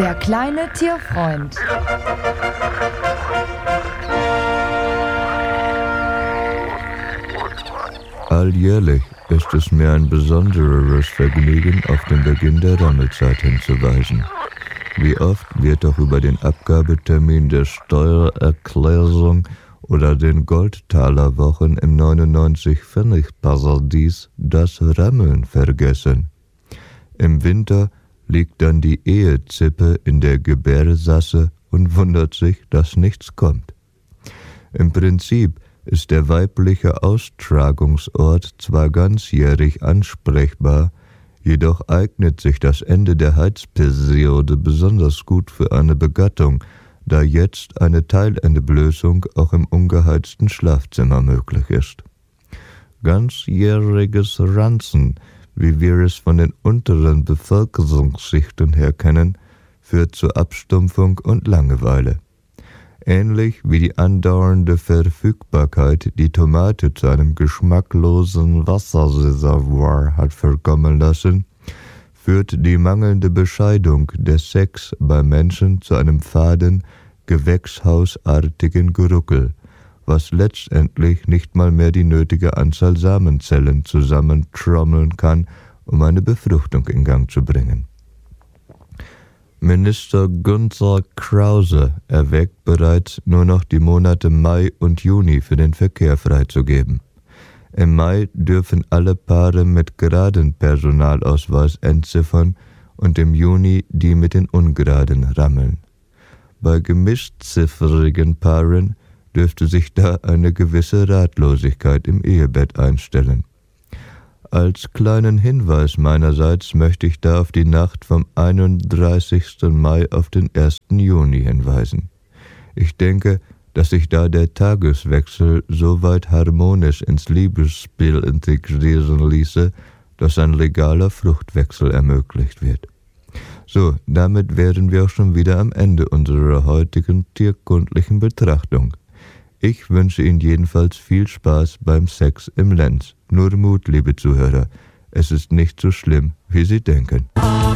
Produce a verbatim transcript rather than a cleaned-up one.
Der kleine Tierfreund. Alljährlich ist es mir ein besonderes Vergnügen, auf den Beginn der Rammelzeit hinzuweisen. Wie oft wird doch über den Abgabetermin der Steuererklärung oder den Goldtalerwochen im neunundneunzig-Pfennig-Paradies das Rammeln vergessen. Im Winter liegt dann die Ehezippe in der Gebärsasse und wundert sich, dass nichts kommt. Im Prinzip ist der weibliche Austragungsort zwar ganzjährig ansprechbar, jedoch eignet sich das Ende der Heizperiode besonders gut für eine Begattung, da jetzt eine Teilentblößung auch im ungeheizten Schlafzimmer möglich ist. Ganzjähriges Ranzen, wie wir es von den unteren Bevölkerungsschichten her kennen, führt zur Abstumpfung und Langeweile. Ähnlich wie die andauernde Verfügbarkeit die Tomate zu einem geschmacklosen Wasserreservoir hat verkommen lassen, führt die mangelnde Bescheidung des Sex beim Menschen zu einem faden, gewächshausartigen Geruckel, was letztendlich nicht mal mehr die nötige Anzahl Samenzellen zusammentrommeln kann, um eine Befruchtung in Gang zu bringen. Minister Günther Krause erwägt bereits, nur noch die Monate Mai und Juni für den Verkehr freizugeben. Im Mai dürfen alle Paare mit geraden Personalausweis entziffern und im Juni die mit den ungeraden rammeln. Bei gemischzifferigen Paaren dürfte sich da eine gewisse Ratlosigkeit im Ehebett einstellen. Als kleinen Hinweis meinerseits möchte ich da auf die Nacht vom einunddreißigsten Mai auf den ersten Juni hinweisen. Ich denke, dass sich da der Tageswechsel so weit harmonisch ins Liebesspiel integrieren ließe, dass ein legaler Fruchtwechsel ermöglicht wird. So, damit wären wir auch schon wieder am Ende unserer heutigen tierkundlichen Betrachtung. Ich wünsche Ihnen jedenfalls viel Spaß beim Sex im Lenz. Nur Mut, liebe Zuhörer, es ist nicht so schlimm, wie Sie denken.